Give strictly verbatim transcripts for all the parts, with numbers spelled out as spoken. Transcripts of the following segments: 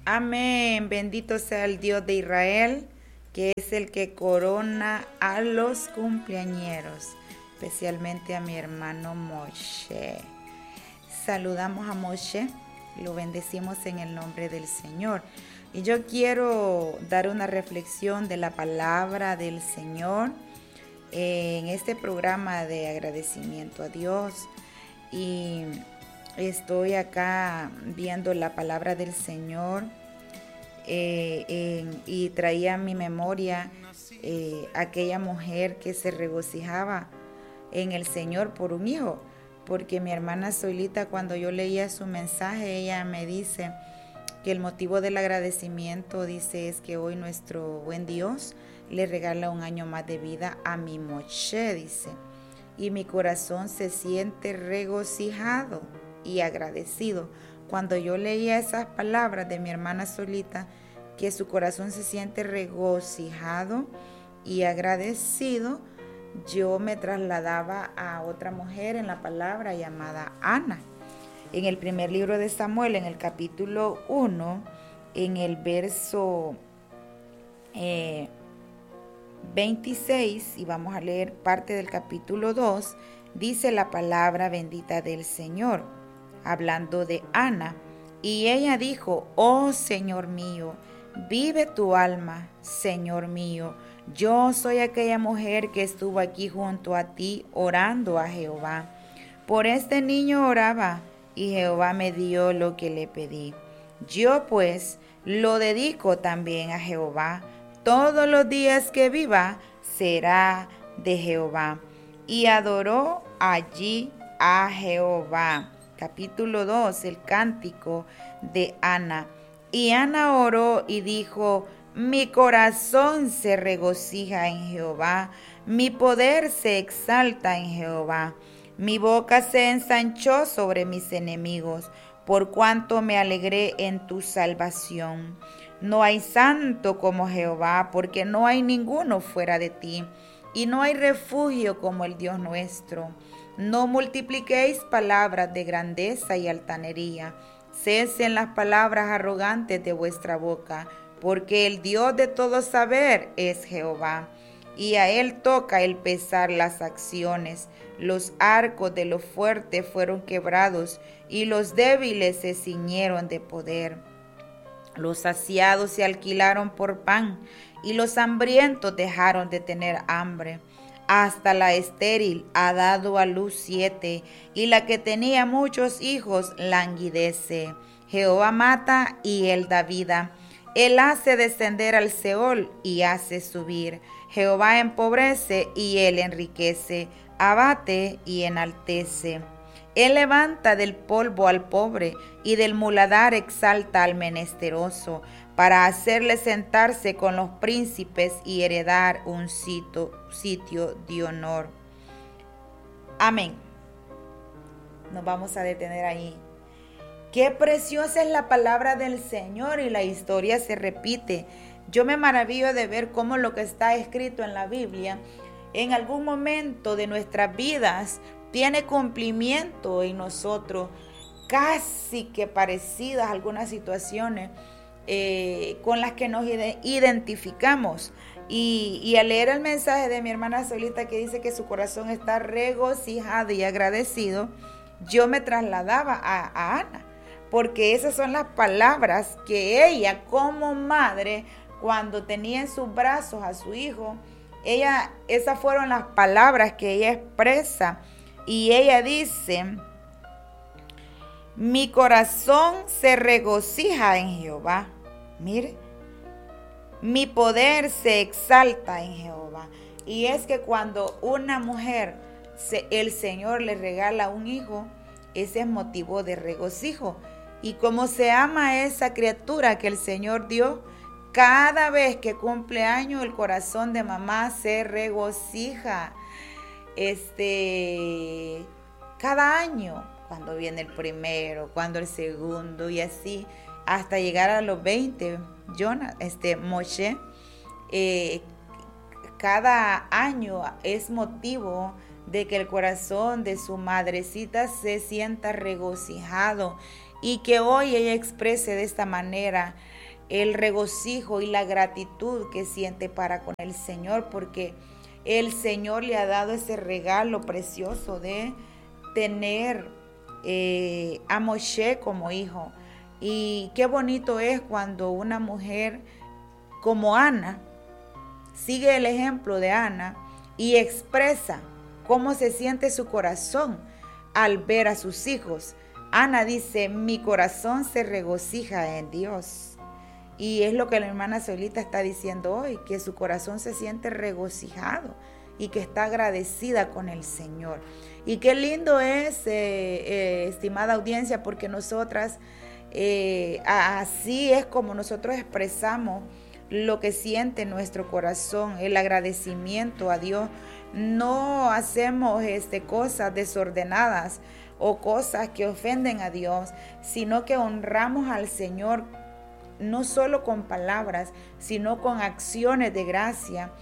Amén. Bendito sea el Dios de Israel, que es el que corona a los cumpleañeros, especialmente a mi hermano Moshe. Saludamos a Moshe, lo bendecimos en el nombre del Señor. Y yo quiero dar una reflexión de la palabra del Señor en este programa de agradecimiento a Dios. Y estoy acá viendo la palabra del Señor eh, en, y traía a mi memoria eh, aquella mujer que se regocijaba en el Señor por un hijo, porque mi hermana Zoilita, cuando yo leía su mensaje, ella me dice que el motivo del agradecimiento, dice, es que hoy nuestro buen Dios le regala un año más de vida a mi Moshe, dice, y mi corazón se siente regocijado y agradecido. Cuando yo leía esas palabras de mi hermana Zoilita, que su corazón se siente regocijado y agradecido, yo me trasladaba a otra mujer en la palabra llamada Ana. En el primer libro de Samuel, en el capítulo uno, en el verso eh, veintiséis, y vamos a leer parte del capítulo dos, dice la palabra bendita del Señor, hablando de Ana. Y ella dijo: oh Señor mío, vive tu alma, Señor mío. Yo soy aquella mujer que estuvo aquí junto a ti orando a Jehová. Por este niño oraba, y Jehová me dio lo que le pedí. Yo pues lo dedico también a Jehová. Todos los días que viva será de Jehová. Y adoró allí a Jehová. Capítulo dos, el cántico de Ana. Y Ana oró y dijo: mi corazón se regocija en Jehová, mi poder se exalta en Jehová. Mi boca se ensanchó sobre mis enemigos, por cuanto me alegré en tu salvación. No hay santo como Jehová, porque no hay ninguno fuera de ti, y no hay refugio como el Dios nuestro. No multipliquéis palabras de grandeza y altanería, cesen las palabras arrogantes de vuestra boca, porque el Dios de todo saber es Jehová, y a él toca el pesar las acciones. Los arcos de los fuertes fueron quebrados, y los débiles se ciñeron de poder. Los saciados se alquilaron por pan, y los hambrientos dejaron de tener hambre. Hasta la estéril ha dado a luz siete, y la que tenía muchos hijos languidece. Jehová mata y él da vida. Él hace descender al Seol y hace subir. Jehová empobrece y él enriquece, abate y enaltece. Él levanta del polvo al pobre y del muladar exalta al menesteroso, para hacerle sentarse con los príncipes y heredar un sitio, sitio de honor. Amén. Nos vamos a detener ahí. Qué preciosa es la palabra del Señor y la historia se repite. Yo me maravillo de ver cómo lo que está escrito en la Biblia en algún momento de nuestras vidas tiene cumplimiento en nosotros, casi que parecidas a algunas situaciones eh, con las que nos identificamos. Y, y al leer el mensaje de mi hermana Zoilita, que dice que su corazón está regocijado y agradecido, yo me trasladaba a, a Ana, porque esas son las palabras que ella como madre, cuando tenía en sus brazos a su hijo, ella, esas fueron las palabras que ella expresa. Y ella dice: mi corazón se regocija en Jehová. Mire, mi poder se exalta en Jehová. Y es que cuando una mujer, se, el Señor le regala un hijo, ese es motivo de regocijo. Y como se ama a esa criatura que el Señor dio, cada vez que cumple año, el corazón de mamá se regocija. Este, cada año, cuando viene el primero, cuando el segundo, y así, hasta llegar a los veinte, Jonah, este, Moshe, eh, cada año es motivo de que el corazón de su madrecita se sienta regocijado y que hoy ella exprese de esta manera: el regocijo y la gratitud que siente para con el Señor, porque el Señor le ha dado ese regalo precioso de tener eh, a Moshe como hijo. Y qué bonito es cuando una mujer como Ana sigue el ejemplo de Ana y expresa cómo se siente su corazón al ver a sus hijos. Ana dice, mi corazón se regocija en Dios. Y es lo que la hermana Zoilita está diciendo hoy, que su corazón se siente regocijado y que está agradecida con el Señor. Y qué lindo es, eh, eh, estimada audiencia, porque nosotras, eh, así es como nosotros expresamos lo que siente nuestro corazón, el agradecimiento a Dios. No hacemos este, cosas desordenadas o cosas que ofenden a Dios, sino que honramos al Señor no solo con palabras, sino con acciones de gracia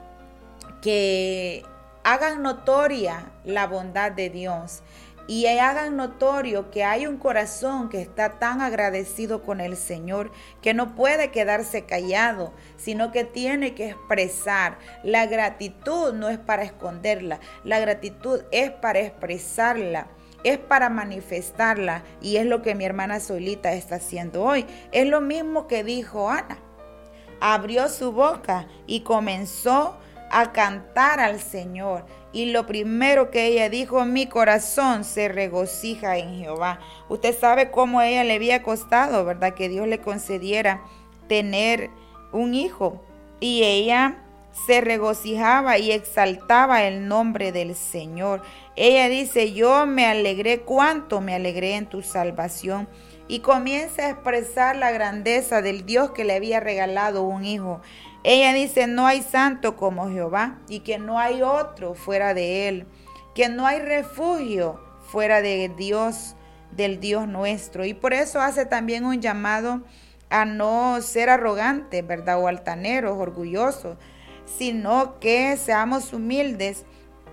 que hagan notoria la bondad de Dios y hagan notorio que hay un corazón que está tan agradecido con el Señor que no puede quedarse callado, sino que tiene que expresar. La gratitud no es para esconderla, la gratitud es para expresarla, es para manifestarla, y es lo que mi hermana Zoilita está haciendo hoy. Es lo mismo que dijo Ana. Abrió su boca y comenzó a cantar al Señor. Y lo primero que ella dijo, mi corazón se regocija en Jehová. Usted sabe cómo a ella le había costado, ¿verdad? Que Dios le concediera tener un hijo. Y ella se regocijaba y exaltaba el nombre del Señor. Ella dice, yo me alegré, cuánto me alegré en tu salvación. Y comienza a expresar la grandeza del Dios que le había regalado un hijo. Ella dice, no hay santo como Jehová, y que no hay otro fuera de él, que no hay refugio fuera de Dios, del Dios nuestro. Y por eso hace también un llamado a no ser arrogantes, ¿verdad? O altaneros, orgullosos, sino que seamos humildes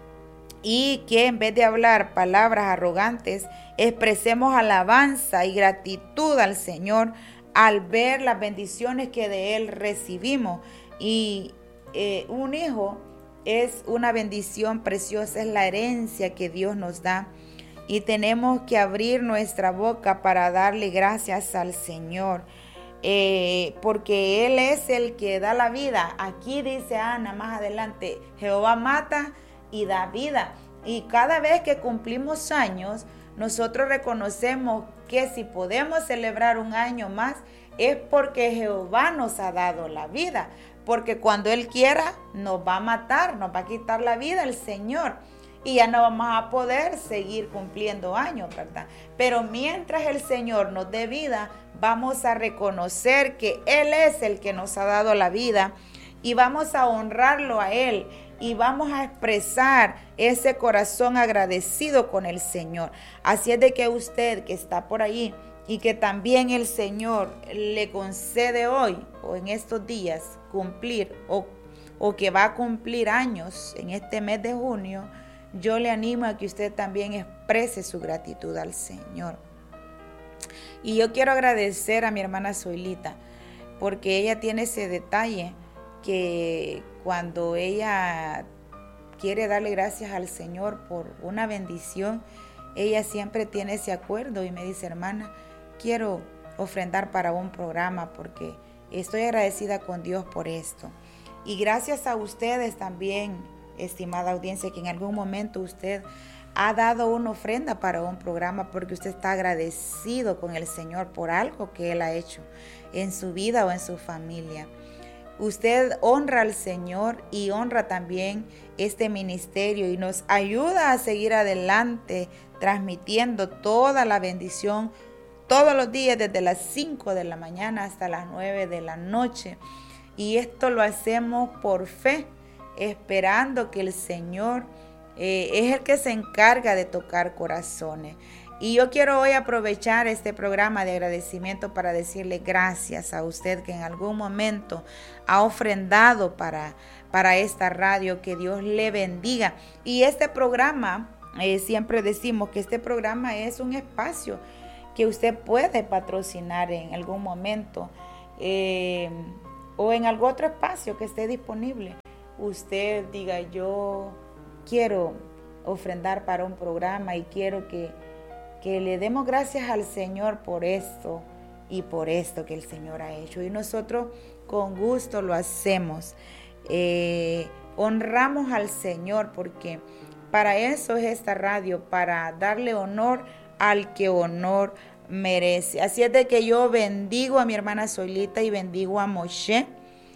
y que en vez de hablar palabras arrogantes, expresemos alabanza y gratitud al Señor al ver las bendiciones que de Él recibimos. Y eh, un hijo es una bendición preciosa, es la herencia que Dios nos da. Y tenemos que abrir nuestra boca para darle gracias al Señor. Eh, porque Él es el que da la vida. Aquí dice Ana más adelante, Jehová mata y da vida. Y cada vez que cumplimos años, nosotros reconocemos que si podemos celebrar un año más, es porque Jehová nos ha dado la vida. Porque cuando Él quiera, nos va a matar, nos va a quitar la vida el Señor. Y ya no vamos a poder seguir cumpliendo años, ¿verdad? Pero mientras el Señor nos dé vida, vamos a reconocer que Él es el que nos ha dado la vida y vamos a honrarlo a Él y vamos a expresar ese corazón agradecido con el Señor. Así es de que usted que está por ahí y que también el Señor le concede hoy o en estos días cumplir o, o que va a cumplir años en este mes de junio, yo le animo a que usted también exprese su gratitud al Señor. Y yo quiero agradecer a mi hermana Zoilita, porque ella tiene ese detalle que cuando ella quiere darle gracias al Señor por una bendición, ella siempre tiene ese acuerdo y me dice, hermana, quiero ofrendar para un programa porque estoy agradecida con Dios por esto. Y gracias a ustedes también, estimada audiencia, que en algún momento usted ha dado una ofrenda para un programa porque usted está agradecido con el Señor por algo que Él ha hecho en su vida o en su familia. Usted honra al Señor y honra también este ministerio y nos ayuda a seguir adelante transmitiendo toda la bendición todos los días desde las cinco de la mañana hasta las nueve de la noche. Y esto lo hacemos por fe, esperando que el Señor eh, es el que se encarga de tocar corazones. Y yo quiero hoy aprovechar este programa de agradecimiento para decirle gracias a usted que en algún momento ha ofrendado para, para esta radio, que Dios le bendiga. Y este programa, eh, siempre decimos que este programa es un espacio que usted puede patrocinar en algún momento, eh, o en algún otro espacio que esté disponible, usted diga, yo quiero ofrendar para un programa y quiero que, que le demos gracias al Señor por esto y por esto que el Señor ha hecho. Y nosotros con gusto lo hacemos. Eh, honramos al Señor porque para eso es esta radio, para darle honor al que honor merece. Así es de que yo bendigo a mi hermana Zoilita y bendigo a Moshe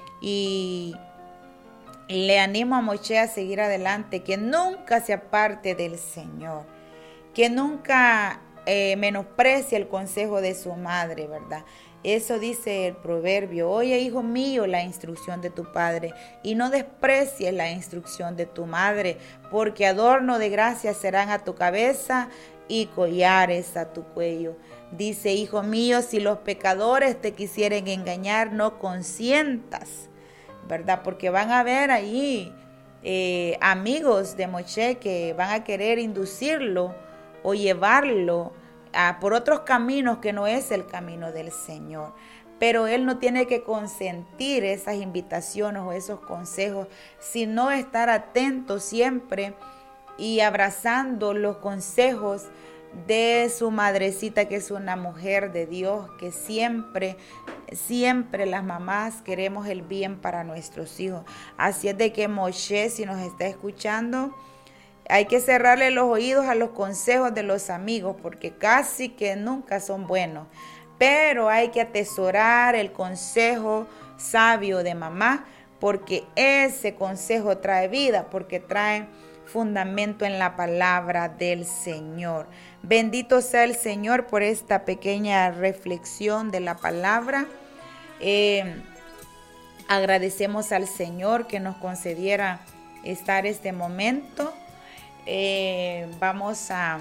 y le animo a Moshe a seguir adelante, que nunca se aparte del Señor, que nunca eh, menosprecie el consejo de su madre, ¿verdad? Eso dice el proverbio, oye hijo mío la instrucción de tu padre y no desprecies la instrucción de tu madre, porque adorno de gracia serán a tu cabeza y collares a tu cuello. Dice, hijo mío, si los pecadores te quisieren engañar, no consientas, ¿verdad? Porque van a haber ahí eh, amigos de Moshe que van a querer inducirlo o llevarlo a, por otros caminos que no es el camino del Señor. Pero él no tiene que consentir esas invitaciones o esos consejos, sino estar atento siempre y abrazando los consejos de su madrecita, que es una mujer de Dios, que siempre, siempre las mamás queremos el bien para nuestros hijos. Así es de que Moshe, si nos está escuchando, hay que cerrarle los oídos a los consejos de los amigos, porque casi que nunca son buenos. Pero hay que atesorar el consejo sabio de mamá, porque ese consejo trae vida, porque trae fundamento en la palabra del Señor. Bendito sea el Señor por esta pequeña reflexión de la palabra. Eh, agradecemos al Señor que nos concediera estar este momento. Eh, vamos a,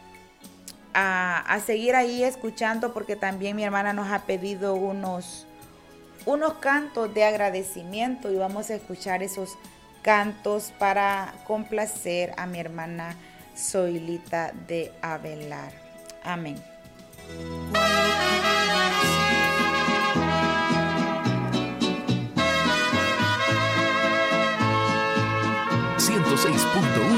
a, a seguir ahí escuchando, porque también mi hermana nos ha pedido unos, unos cantos de agradecimiento y vamos a escuchar esos cantos para complacer a mi hermana Zoilita de Avelar. Amén.